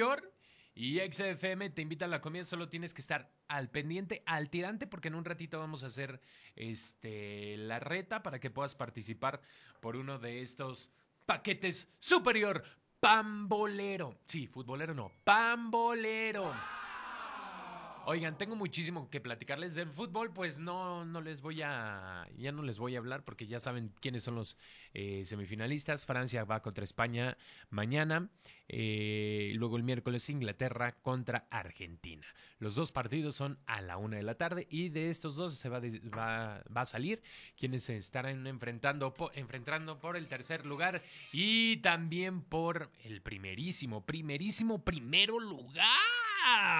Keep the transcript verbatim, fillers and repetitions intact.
superior. Y X F M te invita a la comida, solo tienes que estar al pendiente, al tirante, porque en un ratito vamos a hacer este, la reta para que puedas participar por uno de estos paquetes superior pambolero. Sí, futbolero no, pambolero. Oigan, tengo muchísimo que platicarles del fútbol, pues no, no les voy a, ya no les voy a hablar porque ya saben quiénes son los eh, semifinalistas. Francia va contra España mañana, eh, luego el miércoles Inglaterra contra Argentina. Los dos partidos son a la una de la tarde y de estos dos se va, de, va, va a salir quienes se estarán enfrentando, po, enfrentando por el tercer lugar y también por el primerísimo, primerísimo, primero lugar.